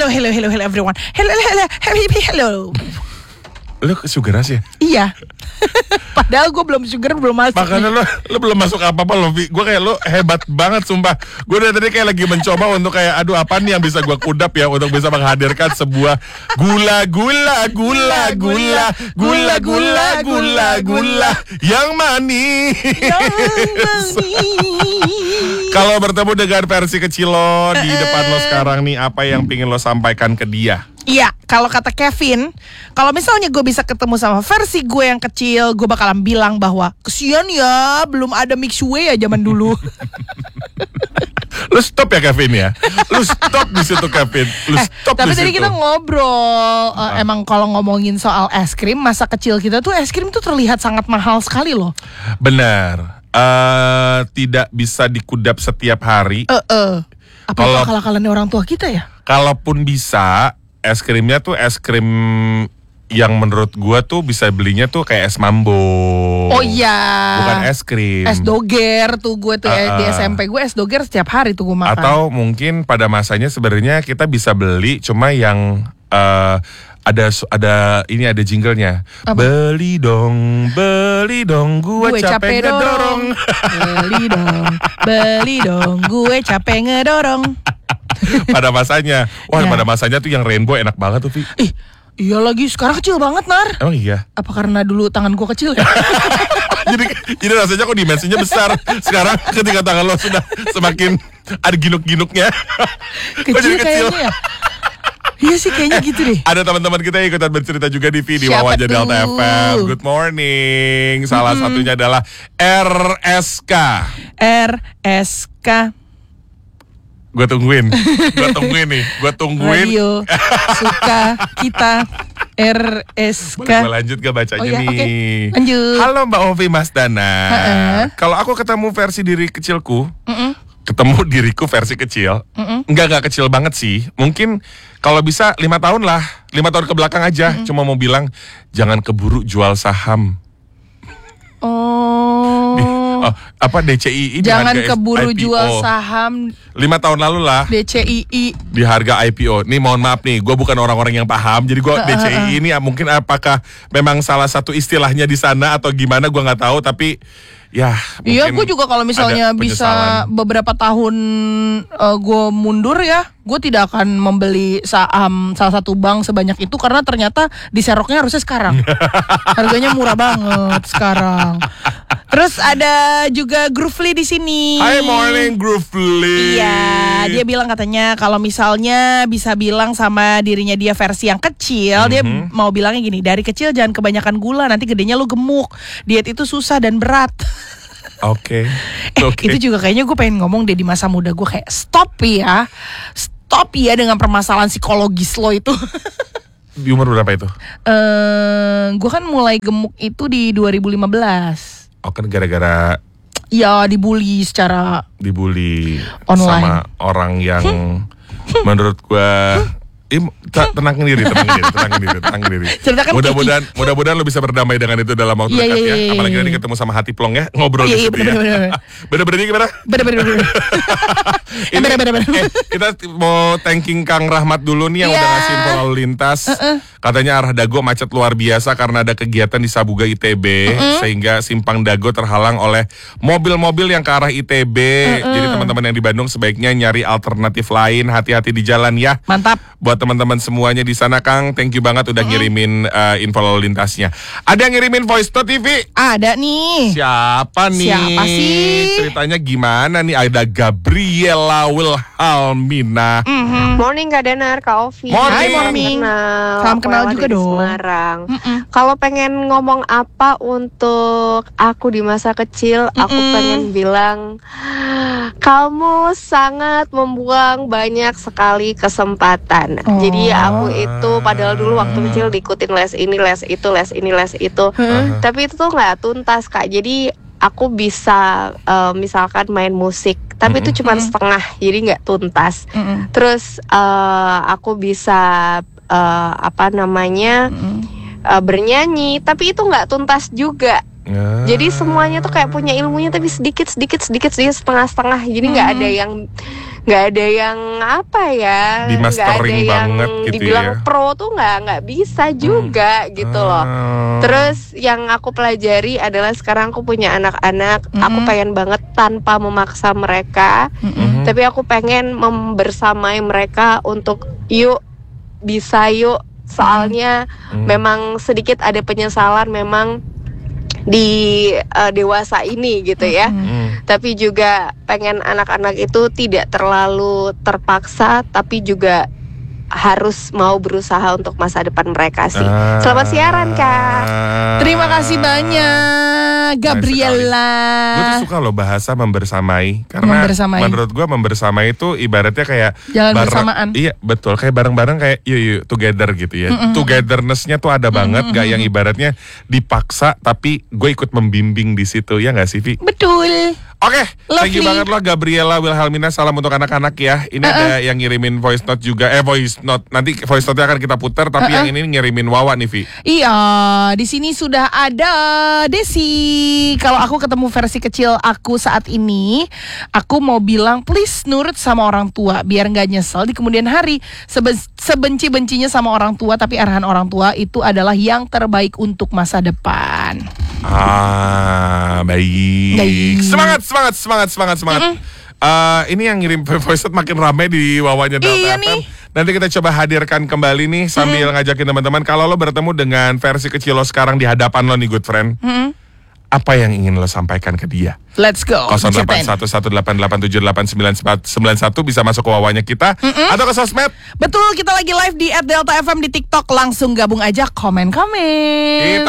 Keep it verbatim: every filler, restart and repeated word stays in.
hello, hello, hello, hello everyone. Hello, hello, hello, hello. Lu sugar rush ya? Iya. Padahal gue belum sugar, belum masuk. Makanya lo, lo belum masuk apa-apa lo, Vi. Gue kayak lo hebat banget sumpah. Gue dari tadi kayak lagi mencoba untuk kayak, aduh apa nih yang bisa gue kudap ya untuk bisa menghadirkan sebuah gula, gula, gula, gula, gula, gula, gula, gula yang manis. Kalau bertemu dengan versi kecil lo di depan lo sekarang nih, apa yang pingin lo sampaikan ke dia? Iya, kalau kata Kevin, kalau misalnya gue bisa ketemu sama versi gue yang kecil, gue bakalan bilang bahwa kesian ya, belum ada mixway ya zaman dulu. Lu stop ya Kevin ya, lu stop di situ Kevin, lu stop eh, tapi di tadi situ. kita ngobrol, uh, emang kalau ngomongin soal es krim, masa kecil kita tuh es krim tuh terlihat sangat mahal sekali loh. Benar, uh, tidak bisa dikudap setiap hari. Eh, uh, uh. Apa Kalau- akal-akalannya orang tua kita ya? Kalaupun bisa, es krimnya tuh es krim yang menurut gua tuh bisa belinya tuh kayak es mambo. Oh iya. Bukan es krim. Es doger tuh gue tuh Uh-uh. di S M P gue es doger setiap hari tuh gue makan. Atau mungkin pada masanya sebenarnya kita bisa beli cuma yang uh, ada ada ini ada jinglenya. Apa? Beli dong, beli dong, gua Gue capek ngedorong. Beli dong, beli dong, gue capek ngedorong. Pada masanya, wah Ya. pada masanya tuh yang rainbow enak banget tuh, Vi. Ih, iya lagi sekarang kecil banget Nar. Emang iya. Apa karena dulu tangan gue kecil ya? jadi jadi rasanya kok dimensinya besar. Sekarang ketika tangan lo sudah semakin ada ginuk-ginuknya. Kok Kecil jadi kecil. kayaknya ya. Iya sih kayaknya gitu deh. Ada teman-teman kita yang ikutan bercerita juga di video Siapa Wawaja tuh? Delta F M. Good morning. Salah Hmm. satunya adalah R S K. R S K Gue tungguin, gue tungguin nih, gue tungguin. Radio Suka Kita R S K. Boleh gue lanjut gak bacanya Oh ya, nih? oke. Lanjut. Halo Mbak Ovi Mas Dana. Ha-ha. Kalau aku ketemu versi diri kecilku, Mm-mm. ketemu diriku versi kecil, Mm-mm. enggak enggak kecil banget sih. Mungkin kalau bisa lima tahun lah, lima tahun ke belakang aja. Mm-mm. Cuma mau bilang jangan keburu jual saham. Oh. Di, oh, apa D C I I di Jangan harga keburu I P O. jual saham Lima tahun lalu lah D C I I. di harga I P O. Nih mohon maaf nih, gue bukan orang-orang yang paham. Jadi gue D C I I ini ya, mungkin apakah memang salah satu istilahnya di sana atau gimana gue nggak tahu. Tapi ya Iya, mungkin gue juga kalau misalnya ada bisa penyesalan. beberapa tahun uh, gue mundur ya, gue tidak akan membeli saham salah satu bank sebanyak itu karena ternyata diseroknya harusnya sekarang. Harganya murah banget sekarang. Terus ada juga Groovely di sini. Hi morning Groovely. Iya, dia bilang katanya kalau misalnya bisa bilang sama dirinya dia versi yang kecil, dia Mhm. mau bilangnya gini, dari kecil jangan kebanyakan gula, nanti gedenya lu gemuk. Diet itu susah dan berat. Oke. Eh, Oke. itu juga kayaknya gue pengen ngomong deh di masa muda gue kayak stop ya. Stop ya dengan permasalahan psikologis lo itu. Di umur berapa itu? Eh, gue kan mulai gemuk itu di dua ribu lima belas. Oh kan gara-gara Ya dibully secara dibully Online. sama orang yang menurut gua Ih, ta- tenangin diri, tenangin diri, tenangin diri, tenangin diri. Ceritakan, Mudah-mudahan, mudah-mudahan lo bisa berdamai dengan itu dalam waktu Iya, dekat iya, ya. iya, Apalagi iya. nanti ketemu sama hati plong ya, ngobrol Iya, di iya, situ ya. bener-bener. Bener-bener gimana? bener-bener bener. Ini, bener-bener. eh, kita mau thanking Kang Rahmat dulu nih yang Iya. udah ngasih info lalu lintas. Katanya arah Dago macet luar biasa karena ada kegiatan di Sabuga I T B sehingga simpang Dago terhalang oleh mobil-mobil yang ke arah I T B. Jadi teman-teman yang di Bandung sebaiknya nyari alternatif lain, hati-hati di jalan ya. Mantap. Buat teman-teman semuanya di sana Kang, thank you banget udah ngirimin uh, info lalu lintasnya. Ada yang ngirimin voice note T V? Ada nih. Siapa nih? Siapa sih? Ceritanya gimana nih? Ada Gabriela Wilhelmina. Morning Kak Danar, Kak Ovi. Morning. Hai, morning. Kenal. Salam Aku kenal Ella juga dari dong. Semarang. Mm-mm. Kalau pengen ngomong apa untuk aku di masa kecil, aku Mm-mm. pengen bilang kamu sangat membuang banyak sekali kesempatan. Oh. Jadi aku itu padahal dulu waktu kecil diikutin les ini, les itu, les ini, les itu. Uh-huh. Tapi itu tuh nggak tuntas Kak. Jadi aku bisa eh, misalkan main musik, tapi itu cuma setengah, jadi nggak tuntas. Mm-mm. Terus eh, aku bisa eh, apa namanya Mm-mm. eh, bernyanyi, tapi itu nggak tuntas juga. Ah. Jadi semuanya tuh kayak punya ilmunya tapi sedikit sedikit sedikit sedikit setengah-setengah. Jadi nggak ada yang nggak ada yang apa ya, Di nggak ada mastering yang banget gitu dibilang ya. pro tuh nggak nggak bisa juga gitu loh. Ah. Terus yang aku pelajari adalah sekarang aku punya anak-anak, aku pengen banget tanpa memaksa mereka, tapi aku pengen membersamai mereka untuk yuk bisa yuk. Soalnya memang sedikit ada penyesalan memang di uh, dewasa ini gitu ya. Tapi juga pengen anak-anak itu tidak terlalu terpaksa, tapi juga harus mau berusaha untuk masa depan mereka sih. Ah. Selamat siaran Kak. Terima kasih banyak Gabriela. Gue tuh suka loh bahasa membersamai. Karena Membersamai. menurut gue membersamai itu ibaratnya kayak Jalan bareng- bersamaan. Iya betul, kayak bareng-bareng kayak yuk yuk together gitu ya. Togetherness-nya tuh ada banget, gak yang ibaratnya dipaksa tapi gue ikut membimbing di situ, ya gak sih Vi? Betul. Oke, thank you Lovely. banget loh Gabriela Wilhelmina. Salam untuk anak-anak ya. Ini ada yang ngirimin voice note juga. Eh voice note, nanti voice note-nya akan kita putar. Tapi yang ini ngirimin Wawa nih Vi. Iya, di sini sudah ada Desi. Kalau aku ketemu versi kecil aku saat ini, aku mau bilang please nurut sama orang tua biar nggak nyesel di kemudian hari. Sebe- sebenci-bencinya sama orang tua, tapi arahan orang tua itu adalah yang terbaik untuk masa depan. Ah, baik. Baik. Semangat, semangat, semangat, semangat, semangat. Eh, ini yang ngirim voice note makin ramai di wawanya Delta Iya F M. nih. Nanti kita coba hadirkan kembali nih sambil ngajakin teman-teman. Kalau lo bertemu dengan versi kecil lo sekarang di hadapan lo nih good friend, apa yang ingin lo sampaikan ke dia? Let's go. nol delapan Ceritain. satu satu delapan delapan tujuh delapan sembilan sembilan satu bisa masuk ke wawanya kita atau ke sosmed. Betul, kita lagi live di at Delta F M di TikTok. Langsung gabung aja, komen-komen. Kita